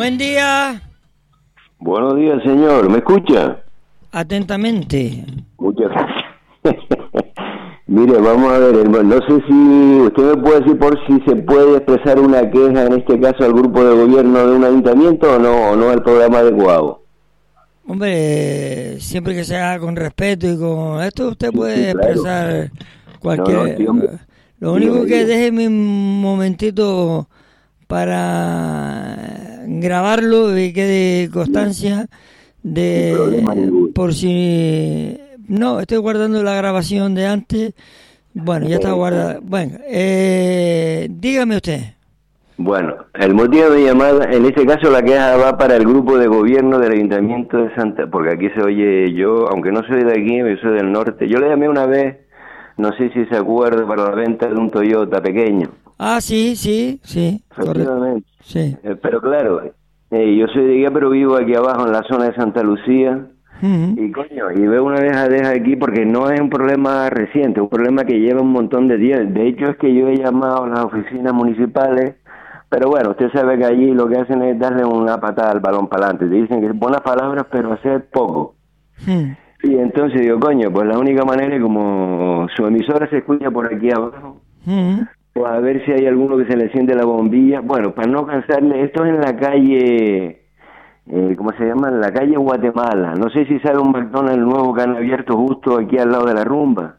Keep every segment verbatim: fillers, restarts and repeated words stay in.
Buen día. Buenos días, señor. ¿Me escucha? Atentamente. Muchas gracias. Mire, vamos a ver, hermano. No sé si usted me puede decir por si se puede expresar una queja, en este caso al grupo de gobierno de un ayuntamiento o no, o no al programa adecuado. Hombre, siempre que sea con respeto y con esto, usted Sí, puede sí, claro. expresar cualquier... No, no, sí, hombre. Lo Dígame, único que dígame. déjeme un momentito para grabarlo y quede constancia Sin problema de... ninguno. Por si... No, estoy guardando la grabación de antes. Bueno, ya está guardada. Bueno, eh, dígame usted. Bueno, el motivo de mi llamada, en este caso la queja va para el grupo de gobierno del Ayuntamiento de Santa, porque aquí se oye yo, aunque no soy de aquí, yo soy del norte. Yo le llamé una vez, no sé si se acuerda, para la venta de un Toyota pequeño. Ah, sí, sí, sí, correcto. Efectivamente. Sí. Eh, pero claro, eh, yo soy de aquí, pero vivo aquí abajo en la zona de Santa Lucía. Uh-huh. Y coño, y veo una deja aquí porque no es un problema reciente, es un problema que lleva un montón de días. De hecho es que yo he llamado a las oficinas municipales, pero bueno, usted sabe que allí lo que hacen es darle una patada al balón para adelante. Te dicen que buenas palabras, pero hacer poco. Uh-huh. Y entonces digo, coño, pues la única manera es como su emisora se escucha por aquí abajo, Uh-huh. pues a ver si hay alguno que se le enciende la bombilla. Bueno, para no cansarle, esto es en la calle... Eh, ¿cómo se llama? En la calle Guatemala. No sé si sabe un McDonald's nuevo que han abierto justo aquí al lado de la rumba.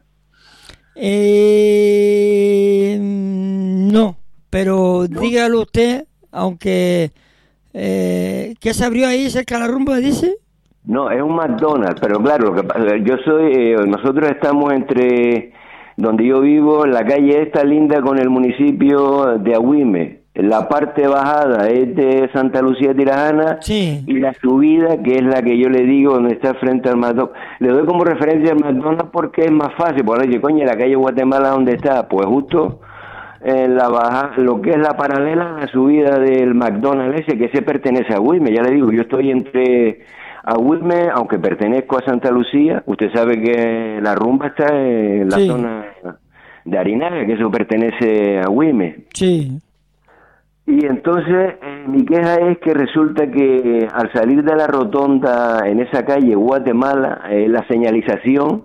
Eh, no, pero ¿no? Dígalo usted, aunque... Eh, ¿qué se abrió ahí cerca de la rumba, dice? No, es un McDonald's, pero claro, lo que pasa, yo soy, eh, nosotros estamos entre donde yo vivo, la calle esta linda con el municipio de Agüime. La parte bajada es de Santa Lucía Tirajana, sí. Y la subida, que es la que yo le digo, donde está frente al McDonald's. Le doy como referencia al McDonald's porque es más fácil. Por decir, coño, la calle Guatemala, ¿dónde está? Pues justo en la baja, lo que es la paralela a la subida del McDonald's ese, que se pertenece a Agüime. Ya le digo, yo estoy entre Agüime, aunque pertenezco a Santa Lucía. Usted sabe que la rumba está en la sí. zona de Arinaga, que eso pertenece a Agüime. Sí. Y entonces eh, mi queja es que resulta que al salir de la rotonda en esa calle Guatemala, eh, la señalización,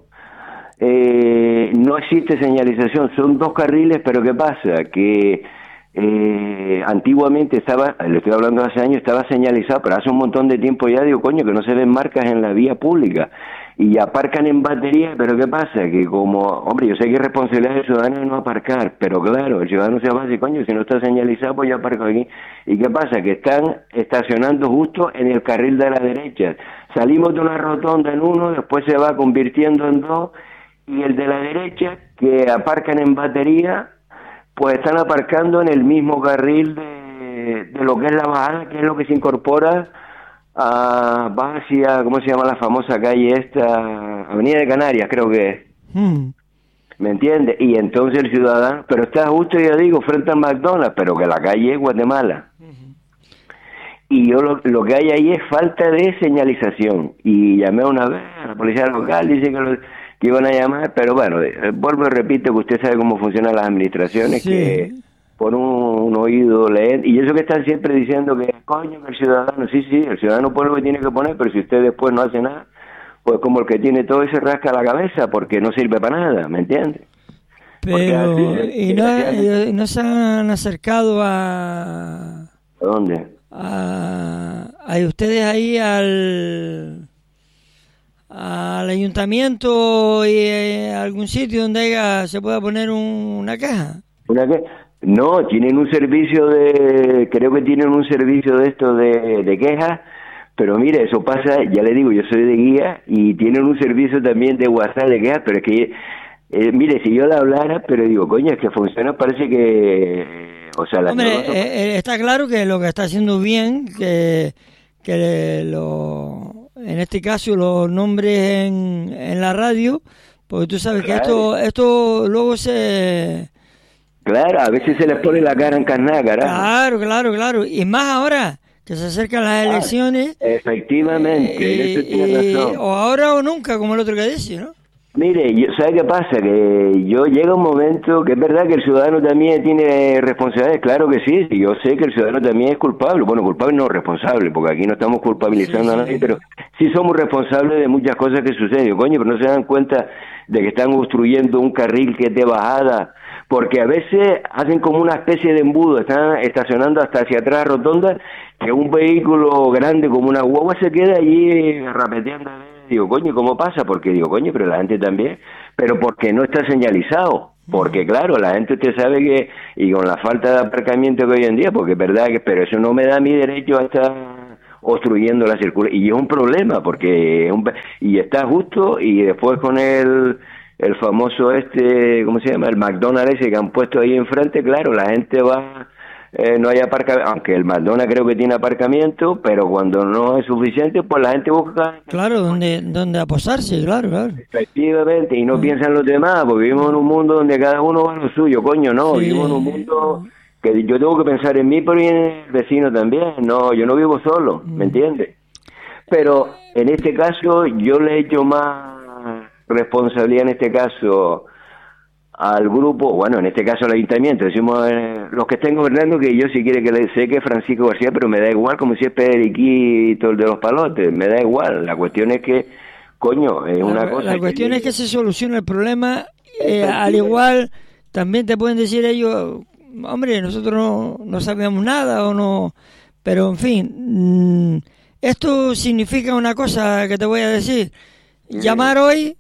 eh, no existe señalización, son dos carriles, pero ¿qué pasa? Que eh, antiguamente estaba, le estoy hablando de hace años, estaba señalizado, pero hace un montón de tiempo ya digo, coño, que no se ven marcas en la vía pública. Y aparcan en batería, pero ¿qué pasa? Que como, hombre, yo sé que es responsabilidad del ciudadano no aparcar, pero claro, el ciudadano se va a decir, coño, si no está señalizado, pues yo aparco aquí. ¿Y qué pasa? Que están estacionando justo en el carril de la derecha. Salimos de una rotonda en uno, después se va convirtiendo en dos, y el de la derecha, que aparcan en batería, pues están aparcando en el mismo carril de, de lo que es la bajada, que es lo que se incorpora a, va hacia, ¿cómo se llama la famosa calle esta? Avenida de Canarias, creo que es. Mm. ¿Me entiendes? Y entonces el ciudadano, pero está justo, ya digo, frente al McDonald's, pero que la calle es Guatemala. Uh-huh. Y yo lo, lo que hay ahí es falta de señalización. Y llamé una vez a la policía local, dice que, lo, que iban a llamar, pero bueno, eh, vuelvo y repito que usted sabe cómo funcionan las administraciones, sí. que por un, un oído leer, y eso que están siempre diciendo que, coño, que el ciudadano, sí, sí, el ciudadano pone lo que tiene que poner, pero si usted después no hace nada, pues como el que tiene todo ese rasca la cabeza, porque no sirve para nada, ¿me entiende? Pero, así, ¿y no, así, no se han acercado a... ¿A dónde? A, a ustedes ahí al... al ayuntamiento y eh, algún sitio donde haya, se pueda poner un, una caja? ¿Una qué? No, tienen un servicio de, creo que tienen un servicio de esto de, de quejas, pero mire, eso pasa, ya le digo, yo soy de guía y tienen un servicio también de WhatsApp de quejas, pero es que, eh, mire, si yo le hablara, pero digo, coño, es que funciona, parece que, o sea, la Hombre, eh, eh, está claro que lo que está haciendo bien, que, que lo, en este caso los nombres en, en la radio, porque tú sabes claro. que esto, esto luego se... Claro, a veces se les pone la cara encarnada, carajo. Claro, claro, claro. Y más ahora que se acercan las elecciones. Ah, efectivamente, eh, eso tiene razón. O ahora o nunca, como el otro que dice, ¿no? Mire, yo, ¿sabe qué pasa? Que yo llega un momento que es verdad que el ciudadano también tiene responsabilidades, claro que sí, y yo sé que el ciudadano también es culpable, bueno, culpable no responsable, porque aquí no estamos culpabilizando sí, sí. a nadie, pero sí somos responsables de muchas cosas que suceden, coño, pero no se dan cuenta de que están construyendo un carril que es de bajada, porque a veces hacen como una especie de embudo, están estacionando hasta hacia atrás rotonda, que un vehículo grande como una guagua se queda allí rapeteando. Digo, coño, ¿cómo pasa? Porque digo, coño, pero la gente también, pero porque no está señalizado, porque claro, la gente usted sabe que, y con la falta de aparcamiento que hoy en día, porque es verdad que, pero eso no me da mi derecho a estar obstruyendo la circulación, y es un problema, porque, es un, y está justo, y después con el, el famoso este, ¿cómo se llama? El McDonald's ese que han puesto ahí enfrente, claro, la gente va... Eh, no hay aparcamiento, aunque el McDonald's creo que tiene aparcamiento, pero cuando no es suficiente, pues la gente busca... Claro, donde, donde aposarse, claro, claro. Efectivamente, y no ah. piensan los demás, porque vivimos en un mundo donde cada uno va a lo suyo, coño, no, sí. Vivimos en un mundo que yo tengo que pensar en mí, pero en el vecino también, no, yo no vivo solo, ¿me entiendes? Pero en este caso, yo le he hecho más responsabilidad en este caso... al grupo, bueno, en este caso al ayuntamiento, decimos eh, los que estén gobernando, que yo si quiere que le sé que es Francisco García, pero me da igual, como si es Periquito el de los palotes, me da igual, la cuestión es que, coño, es una la, cosa... La cuestión que... es que se solucione el problema, eh, al igual, también te pueden decir ellos, hombre, nosotros no, no sabíamos nada, o no, pero en fin, mmm, esto significa una cosa que te voy a decir, llamar hoy...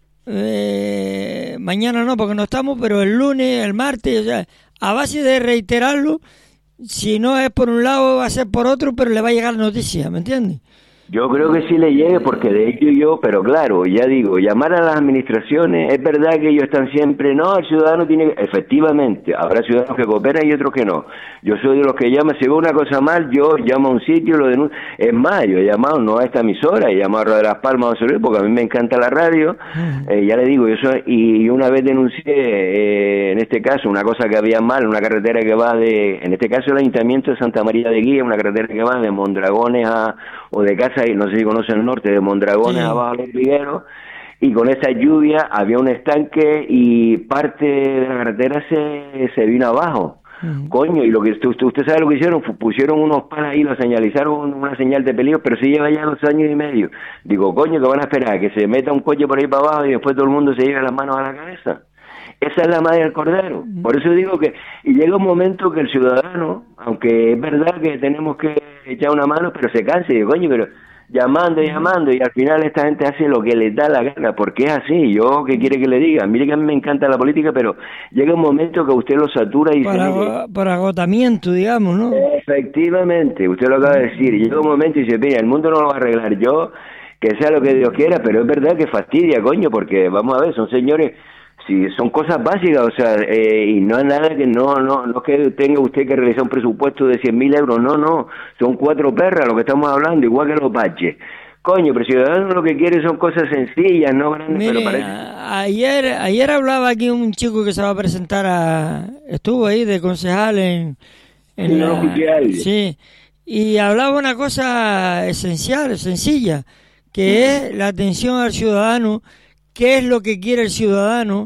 Eh, mañana no, porque no estamos, pero el lunes, el martes, o sea, a base de reiterarlo, si no es por un lado, va a ser por otro, pero le va a llegar noticia, ¿me entiendes? Yo creo que sí le llegue, porque de hecho yo, pero claro, ya digo, llamar a las administraciones, es verdad que ellos están siempre, no, el ciudadano tiene que, efectivamente, habrá ciudadanos que cooperan y otros que no. Yo soy de los que llaman, si veo una cosa mal, yo llamo a un sitio, lo denuncio. Es más, yo he llamado no a esta emisora, he llamado a Radio de Las Palmas, porque a mí me encanta la radio, eh, ya le digo, yo soy, y una vez denuncié, eh, en este caso, una cosa que había mal, una carretera que va de, en este caso el Ayuntamiento de Santa María de Guía, una carretera que va de Mondragones a, o de Casa, y no sé si conocen el norte, de Mondragones sí. abajo a Los Vigueros, y con esa lluvia había un estanque y parte de la carretera se, se vino abajo. Uh-huh. Coño, y lo que usted, usted sabe lo que hicieron, pusieron unos palas ahí, lo señalizaron una señal de peligro, pero se lleva ya dos años y medio. Digo, coño, que van a esperar que se meta un coche por ahí para abajo y después todo el mundo se lleve las manos a la cabeza. Esa es la madre del cordero. Por eso digo que, y llega un momento que el ciudadano, aunque es verdad que tenemos que echar una mano, pero se cansa y dice, coño, pero llamando y llamando, y al final esta gente hace lo que les da la gana, porque es así. Yo, ¿qué quiere que le diga? Mire que a mí me encanta la política, pero llega un momento que usted lo satura y para, dice... Por agotamiento, digamos, ¿no? Efectivamente, usted lo acaba de decir. Y llega un momento y dice, mira, el mundo no lo va a arreglar yo, que sea lo que Dios quiera, pero es verdad que fastidia, coño, porque, vamos a ver, son señores... Sí, son cosas básicas, o sea, eh, y no es nada que no, no, no es que tenga usted que realizar un presupuesto de cien mil euros, no, no, son cuatro perras lo que estamos hablando, igual que los baches. Coño, pero Ciudadanos lo que quiere son cosas sencillas, no grandes. Mire, pero parece... ayer, ayer hablaba aquí un chico que se va a presentar a, estuvo ahí de concejal en, en sí, la, no, sí, y hablaba una cosa esencial, sencilla, que es la atención al ciudadano. ¿Qué es lo que quiere el ciudadano?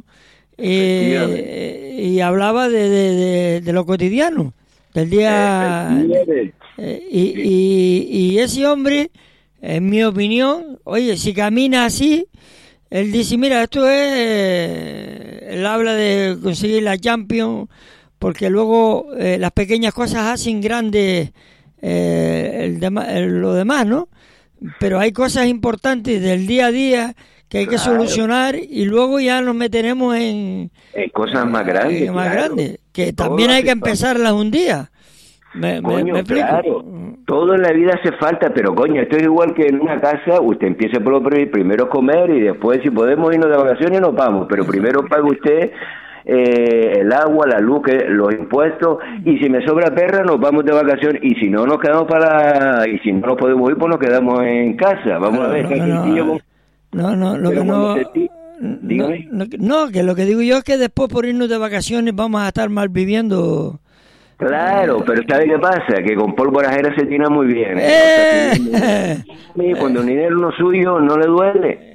Eh, y hablaba de, de, de, de lo cotidiano, del día... Eh, y, y, y ese hombre, en mi opinión, oye, si camina así, él dice, mira, esto es... Eh, él habla de conseguir la Champions, porque luego eh, las pequeñas cosas hacen grandes eh, el dema, el, lo demás, ¿no? Pero hay cosas importantes del día a día que hay que claro. solucionar y luego ya nos meteremos en, en cosas más grandes, eh, más claro. grandes, que también hay que empezarlas un día. Me, coño, me, me claro, todo en la vida hace falta, pero coño, esto es igual que en una casa, usted empieza por lo primero comer y después si podemos irnos de vacaciones nos vamos, pero primero paga usted eh, el agua, la luz, que, los impuestos, y si me sobra perra nos vamos de vacaciones, y si no nos quedamos para, y si no nos podemos ir pues nos quedamos en casa, vamos no, a ver, no, qué no, sencillo no. No, no, lo que no, no, no, no, que lo que digo yo es que después por irnos de vacaciones vamos a estar mal viviendo. Claro, pero ¿sabe qué pasa? Que con pólvora ajena se tira muy bien. ¿eh? ¡Eh! O sea, si, cuando el dinero no es suyo, no le duele.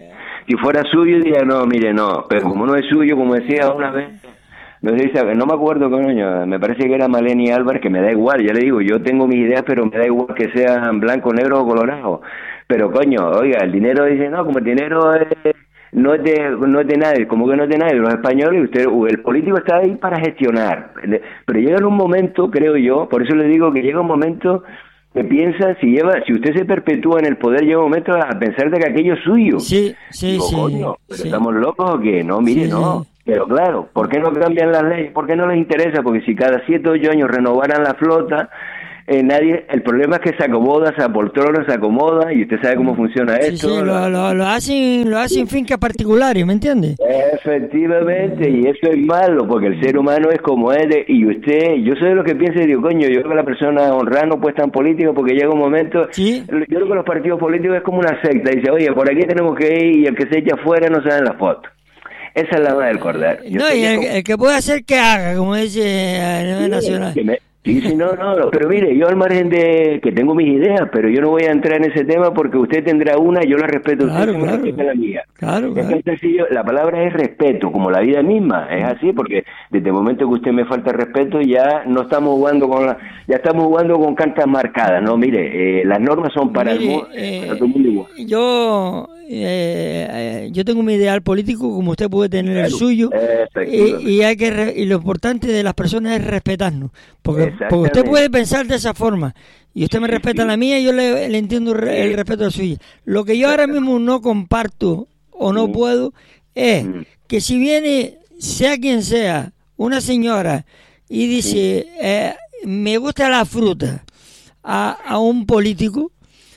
si fuera suyo diría, no, mire, no, pero como no es suyo, como decía una vez, no sé, no me acuerdo, coño, me parece que era Maleni Álvarez, que me da igual, ya le digo, yo tengo mis ideas, pero me da igual que sean blanco, negro o colorado, pero coño, oiga, el dinero dice, no, como el dinero es, no es de, no es de nadie, como que no es de nadie, los españoles, usted, el político está ahí para gestionar, pero llega en un momento, creo yo, por eso le digo que llega un momento que piensa, si lleva, si usted se perpetúa en el poder, llega un momento a pensar de que aquello es suyo. Sí, sí, Digo, sí. coño, ¿pero sí. estamos locos o qué? No, mire, Sí, no. sí. Pero claro, ¿por qué no cambian las leyes? ¿Por qué no les interesa? Porque si cada siete o ocho años renovaran la flota, eh, nadie, el problema es que se acomoda, se apoltrona, se acomoda, y usted sabe cómo funciona Sí, esto. sí, lo, lo, lo hacen, lo hacen fincas particulares, ¿me entiende? Efectivamente, y eso es malo, porque el ser humano es como es, de, y usted, yo soy de los que piensa y digo, coño, yo creo que la persona honrada no puede estar en política, porque llega un momento, ¿Sí? yo creo que los partidos políticos es como una secta, dice, oye, por aquí tenemos que ir, y el que se echa afuera no se da en la foto. Esa es la más del cordero. Yo No, y el, como... el que puede hacer que haga, como dice a nivel sí, nacional. Que me... Sí, sí, no, no, no, pero mire, yo al margen de que tengo mis ideas, pero yo no voy a entrar en ese tema porque usted tendrá una, yo la respeto, Claro, usted me claro. respeta la mía. Claro, Es claro. que es sencillo, la palabra es respeto, como la vida misma, es así, porque desde el momento que usted me falta respeto ya no estamos jugando con la, ya estamos jugando con cartas marcadas, no, mire, eh, las normas son para, Mire, el, mu- eh, para todo el mundo igual. Yo, eh, eh, yo tengo mi ideal político, como usted puede tener el Claro, suyo, efectivamente. y, y hay que re- y lo importante de las personas es respetarnos, porque, porque usted Exactamente. puede pensar de esa forma y usted me Sí, respeta sí. la mía y yo le, le entiendo re- el Sí. respeto al suyo. Lo que yo ahora mismo no comparto o no Sí. puedo es Mm. que si viene, sea quien sea, una señora y dice, eh, me gusta la fruta a, a un político,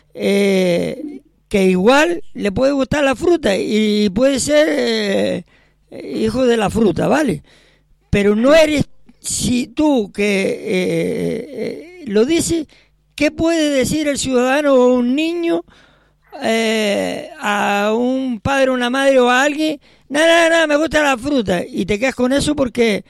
eh, que igual le puede gustar la fruta y puede ser eh, hijo de la fruta, ¿vale? Pero no eres, si tú que eh, eh, lo dices, ¿qué puede decir el ciudadano o un niño eh, a un padre, una madre o a alguien? Nada, nada, nada, me gusta la fruta. Y te quedas con eso porque...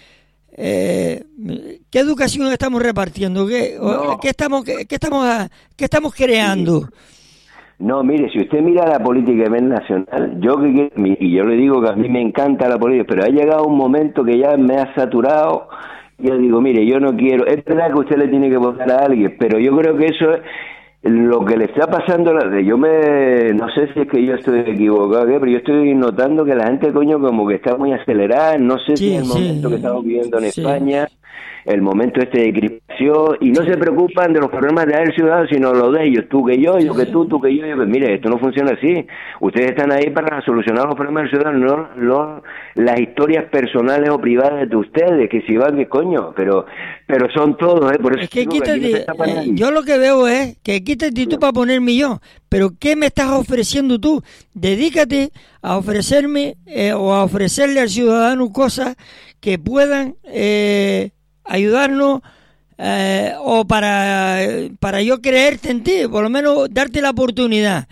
Eh, ¿qué educación estamos repartiendo? ¿Qué, No. ¿qué estamos, qué, qué estamos, a- qué estamos creando? No, mire, si usted mira la política a nivel nacional, yo que, que- y yo le digo que a mí me encanta la política, pero ha llegado un momento que ya me ha saturado, y yo digo, mire, yo no quiero, es verdad que usted le tiene que votar a alguien, pero yo creo que eso es lo que le está pasando, la- yo me, no sé si es que yo estoy equivocado, ¿qué? Pero yo estoy notando que la gente, coño, como que está muy acelerada, no sé Sí, si es el sí, momento que estamos viviendo en sí. España, el momento este de crispación, y no se preocupan de los problemas del ciudadano, sino los de ellos, tú que yo, yo que tú, tú que yo, yo que mire, esto no funciona así, ustedes están ahí para solucionar los problemas del ciudadano, no, no las historias personales o privadas de ustedes, que si van, que coño, pero pero son todos, ¿eh? Por eso Es que digo que aquí no se quítate, escapa eh, nadie. yo lo que veo es que quítate tú para ponerme yo, pero ¿qué me estás ofreciendo tú? Dedícate a ofrecerme eh, o a ofrecerle al ciudadano cosas que puedan eh, ayudarnos eh, o para, para yo creerte en ti, por lo menos darte la oportunidad.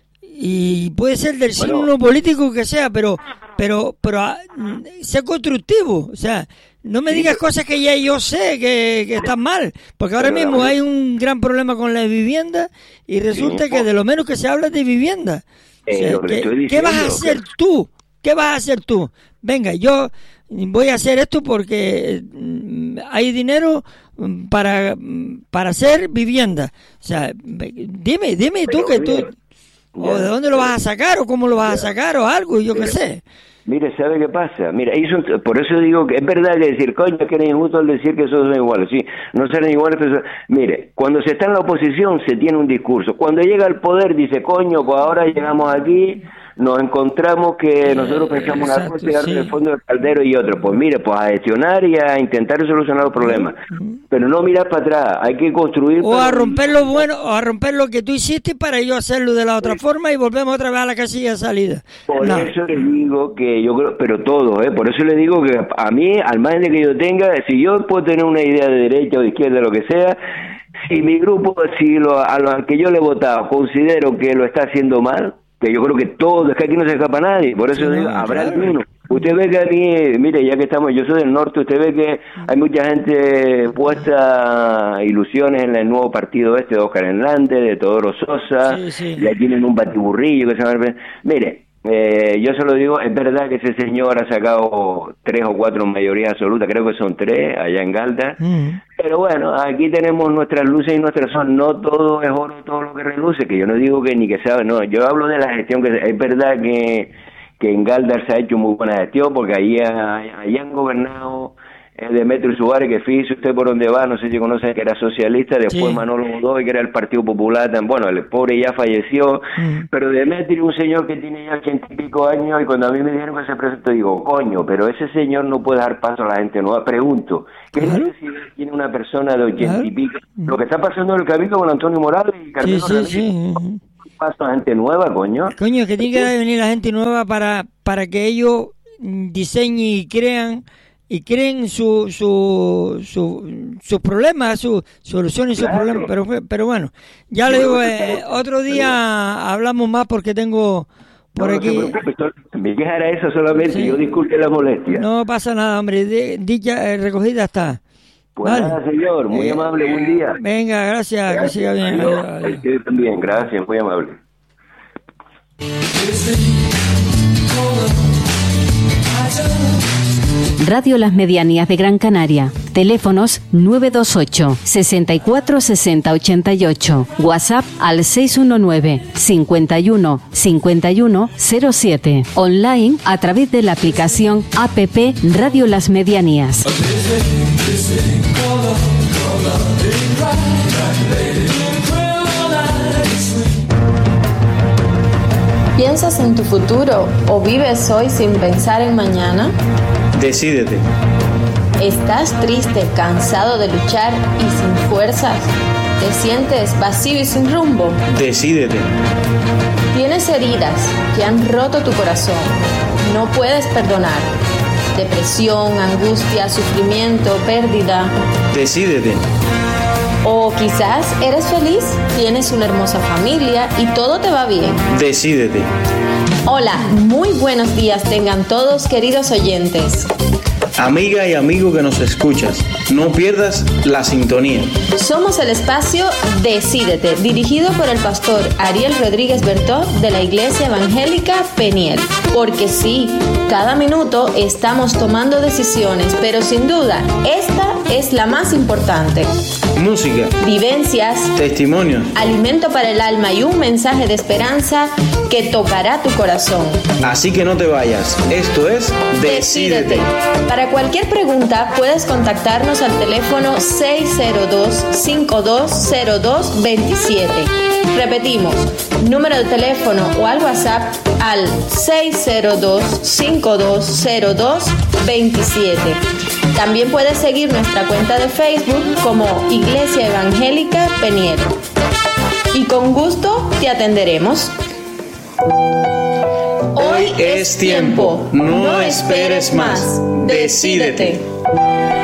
Y puede ser del Bueno. signo político que sea, pero pero pero ah, sé constructivo, o sea, no me Sí, digas pero- cosas que ya yo sé que, que están mal, porque ahora Pero la mismo verdad- hay un gran problema con la vivienda y resulta Sí, que po. de lo menos que se habla es de vivienda. O Eh, sea, lo que le ¿qué, estoy qué vas a diciendo, hacer que- tú? ¿Qué vas a hacer tú? Venga, yo voy a hacer esto porque mm, hay dinero mm, para, mm, para hacer vivienda. O sea, dime, dime tú Pero, que tú... mire, ¿O ya, de dónde lo vas a sacar? ¿O cómo lo vas a Ya. sacar? ¿O algo? Yo qué Pero- sé. Mire, ¿sabe qué pasa? Mira, hizo- por eso digo que es verdad que decir, coño, que era injusto al decir que esos son iguales. Sí, no serán iguales, pero... Mire, cuando se está en la oposición se tiene un discurso. Cuando llega al poder dice, coño, pues ahora llegamos aquí, nos encontramos que Eh, nosotros pensamos una exacto, cosa y ahora sí. en el fondo del caldero y otro. Pues mire, pues a gestionar y a intentar solucionar los problemas. Pero no mirar para atrás, hay que construir... O a pero- romper lo bueno, o a romper lo que tú hiciste para yo hacerlo de la otra forma y volvemos otra vez a la casilla de salida. Por No. eso le digo que yo creo, pero todo, ¿eh? Por eso le digo que a mí, al margen de que yo tenga, si yo puedo tener una idea de derecha o de izquierda, lo que sea, si mi grupo, si lo, a lo al que yo le he votado considero que lo está haciendo mal, que yo creo que todo, es que aquí no se escapa nadie, por eso Sí, digo, no, habrá claro. alguno. Usted ve que aquí, mire, ya que estamos, yo soy del norte, usted ve que hay mucha gente puesta ilusiones en el nuevo partido este de Óscar Hernández, de Teodoro Sosa, Sí, sí. ya tienen un batiburrillo que se llama... Mire, Eh, yo se lo digo, es verdad que ese señor ha sacado tres o cuatro mayorías absolutas, creo que son tres allá en Galda, mm. pero bueno, aquí tenemos nuestras luces y nuestras sombras, no todo es oro, todo lo que reluce, que yo no digo que ni que sea, no, yo hablo de la gestión, que es verdad que, que en Galda se ha hecho muy buena gestión, porque ahí, ahí han gobernado Demetrio Suárez, que fíjese usted por dónde va, no sé si conoce que era socialista, después sí. Manolo Godoy, que era el Partido Popular, bueno, el pobre ya falleció, mm. pero Demetrio, un señor que tiene ya ochenta y pico años, y cuando a mí me dijeron que se presentó, digo, coño, pero ese señor no puede dar paso a la gente nueva. Pregunto, ¿qué ¿Claro? necesidad tiene una persona de ochenta ¿Claro? y pico? Lo que está pasando en el Cabildo con Antonio Morales y Carmelo sí, sí, sí. paso a gente nueva, coño. Coño, que tiene que venir la gente nueva para, para que ellos diseñen y crean y creen su su su sus problemas, sus soluciones y sus claro. problemas, pero pero bueno, ya le digo, eh, otro día hablamos más porque tengo por no, aquí. No se preocupe, mi queja era eso solamente, sí. Yo disculpe la molestia. No pasa nada, hombre, de, dicha eh, recogida está. Pues vale. Nada, señor, muy eh, amable, buen día. Venga, gracias, gracias. Que siga bien. Adiós. Adiós. Adiós. También, gracias, muy amable. Radio Las Medianías de Gran Canaria. Teléfonos nueve dos ocho, sesenta y cuatro, sesenta, ochenta y ocho. WhatsApp al seis uno nueve, cincuenta y uno, cincuenta y uno, cero siete. Online a través de la aplicación app Radio Las Medianías. ¿Piensas en tu futuro o vives hoy sin pensar en mañana? Decídete. ¿Estás triste, cansado de luchar y sin fuerzas? ¿Te sientes vacío y sin rumbo? Decídete. ¿Tienes heridas que han roto tu corazón? ¿No puedes perdonar? ¿Depresión, angustia, sufrimiento, pérdida? Decídete. O quizás eres feliz, tienes una hermosa familia y todo te va bien. Decídete. Hola, muy buenos días tengan todos, queridos oyentes. Amiga y amigo que nos escuchas, no pierdas la sintonía. Somos el espacio Decídete, dirigido por el pastor Ariel Rodríguez Bertot de la Iglesia Evangélica Peniel. Porque sí, cada minuto estamos tomando decisiones, pero sin duda, esta es la más importante. Música, vivencias, testimonios, alimento para el alma y un mensaje de esperanza que tocará tu corazón. Así que no te vayas, esto es Decídete. Decídete. Para cualquier pregunta puedes contactarnos al teléfono seis cero dos, cinco dos cero dos, dos siete. Repetimos, número de teléfono o al WhatsApp al seis cero dos, cinco dos cero dos, dos siete. También puedes seguir nuestra cuenta de Facebook como Iglesia Evangélica Peniel. Y con gusto te atenderemos. Hoy es tiempo, no esperes más. Decídete.